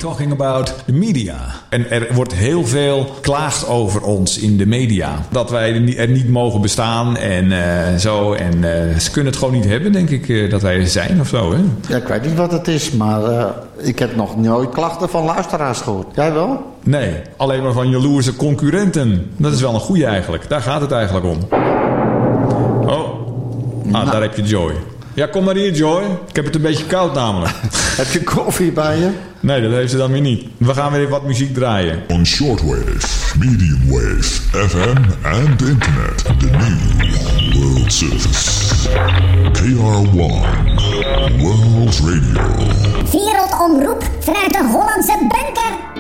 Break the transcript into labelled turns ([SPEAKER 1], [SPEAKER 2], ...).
[SPEAKER 1] talking about the media. En er wordt heel veel klaagd over ons in de media. Dat wij er niet mogen bestaan en zo. En ze kunnen het gewoon niet hebben, denk ik, dat wij er zijn of zo. Hè?
[SPEAKER 2] Ja, ik weet niet wat het is, maar ik heb nog nooit klachten van luisteraars gehoord. Jij wel?
[SPEAKER 1] Nee, alleen maar van jaloerse concurrenten. Dat is wel een goeie eigenlijk. Daar gaat het eigenlijk om. Daar heb je Joy. Ja, kom maar hier, Joy. Ik heb het een beetje koud namelijk.
[SPEAKER 2] Heb je koffie bij je?
[SPEAKER 1] Nee, dat heeft ze dan weer niet. We gaan weer wat muziek draaien.
[SPEAKER 3] On shortwave, medium wave, FM en internet. The new world service. KR1 World Radio.
[SPEAKER 4] Wereldomroep vanuit de Hollandse bunker.